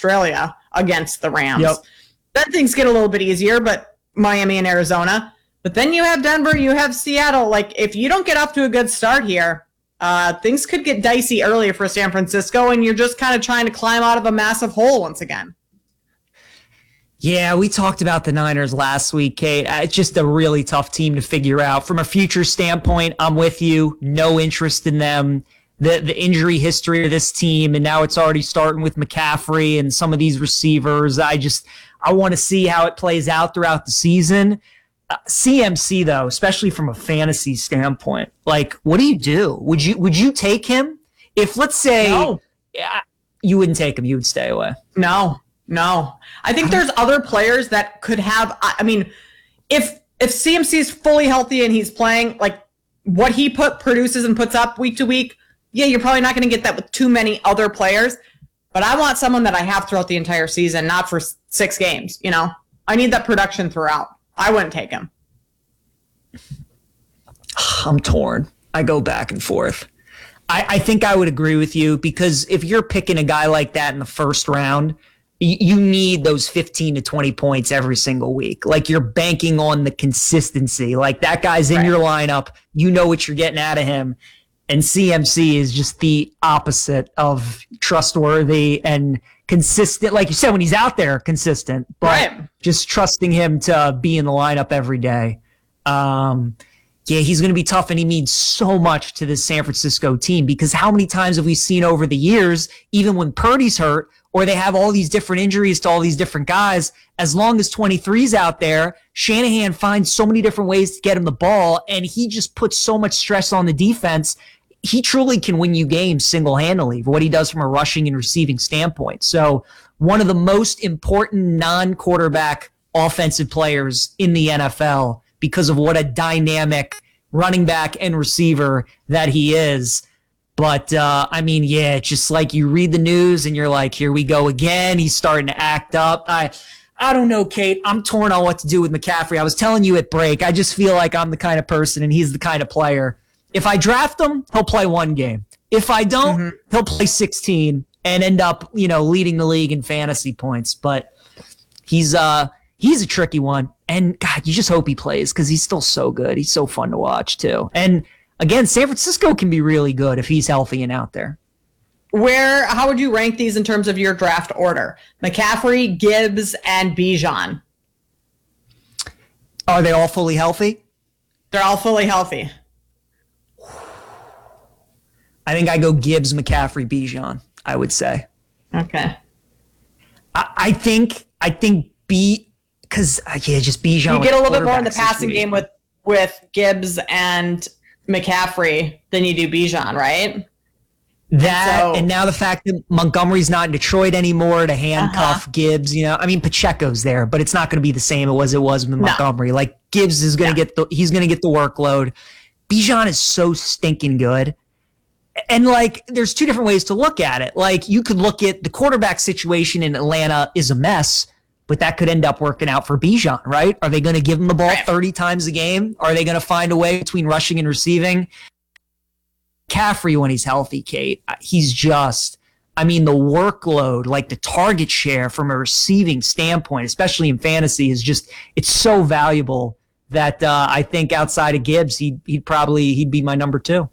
Australia against the Rams. Yep. Then things get a little bit easier, but Miami and Arizona. But then you have Denver, you have Seattle. Like, if you don't get off to a good start here, things could get dicey earlier for San Francisco, and you're just kind of trying to climb out of a massive hole once again. Yeah, we talked about the Niners last week, Kate. It's just a really tough team to figure out. From a future standpoint, I'm with you. No interest in them. The injury history of this team, and now it's already starting with McCaffrey and some of these receivers. I want to see how it plays out throughout the season. CMC, though, especially from a fantasy standpoint, like, what do you do? Would you take him? If, let's say, No. You wouldn't take him, you would stay away. No. I think there's other players that could have. I mean, if CMC is fully healthy and he's playing like what he produces and puts up week to week, yeah, you're probably not going to get that with too many other players. But I want someone that I have throughout the entire season, not for 6 games. You know, I need that production throughout. I wouldn't take him. I'm torn. I go back and forth. I think I would agree with you, because if you're picking a guy like that in the first round, you need those 15 to 20 points every single week. Like, you're banking on the consistency. Like, that guy's in your lineup. You know what you're getting out of him. And CMC is just the opposite of trustworthy and consistent. Like you said, when he's out there, consistent, but just trusting him to be in the lineup every day. Yeah, he's going to be tough, and he means so much to this San Francisco team, because how many times have we seen over the years, even when Purdy's hurt or they have all these different injuries to all these different guys, as long as 23's out there, Shanahan finds so many different ways to get him the ball, and he just puts so much stress on the defense. He truly can win you games single-handedly for what he does from a rushing and receiving standpoint. So one of the most important non-quarterback offensive players in the NFL, because of what a dynamic running back and receiver that he is. But, I mean, yeah, it's just like you read the news and you're like, here we go again. He's starting to act up. I don't know, Kate. I'm torn on what to do with McCaffrey. I was telling you at break, I just feel like I'm the kind of person and he's the kind of player. If I draft him, he'll play 1 game. If I don't, he'll play 16 and end up, leading the league in fantasy points. But he's a tricky one. And, God, you just hope he plays, because he's still so good. He's so fun to watch, too. And, again, San Francisco can be really good if he's healthy and out there. How would you rank these in terms of your draft order? McCaffrey, Gibbs, and Bijan. Are they all fully healthy? They're all fully healthy. I think I go Gibbs, McCaffrey, Bijan, I would say. Okay. I think because just Bijan. You get a little bit more in the passing game with Gibbs and McCaffrey than you do Bijan, right? And now the fact that Montgomery's not in Detroit anymore to handcuff Gibbs, Pacheco's there, but it's not going to be the same as it was with Montgomery. Like, Gibbs is going to he's going to get the workload. Bijan is so stinking good. And, there's 2 different ways to look at it. Like, you could look at the quarterback situation in Atlanta is a mess, but that could end up working out for Bijan, right? Are they going to give him the ball 30 times a game? Are they going to find a way between rushing and receiving? McCaffrey, when he's healthy, Kate, he's just, the workload, the target share from a receiving standpoint, especially in fantasy, is just, it's so valuable that I think outside of Gibbs, he'd be my number 2.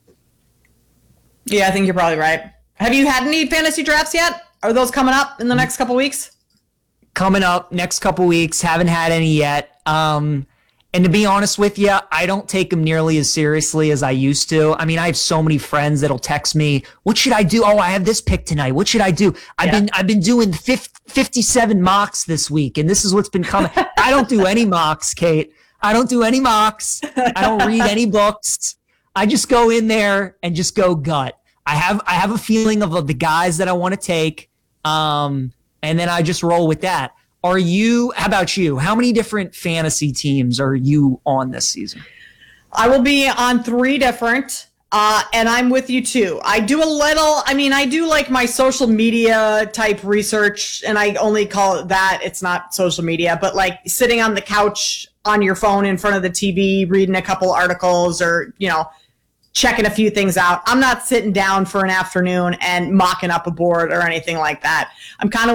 Yeah, I think you're probably right. Have you had any fantasy drafts yet? Are those coming up in the next couple weeks? Coming up next couple weeks. Haven't had any yet. And to be honest with you, I don't take them nearly as seriously as I used to. I have so many friends that'll text me, what should I do? Oh, I have this pick tonight. What should I do? I've been doing 57 mocks this week, and this is what's been coming. I don't do any mocks, Kate. I don't do any mocks. I don't read any books. I just go in there and just go gut. I have a feeling of the guys that I want to take, and then I just roll with that. How about you? How many different fantasy teams are you on this season? I will be on 3 different, and I'm with you too. I do I do my social media type research, and I only call it that. It's not social media, but sitting on the couch on your phone in front of the TV, reading a couple articles or, checking a few things out. I'm not sitting down for an afternoon and mocking up a board or anything like that. I'm kind of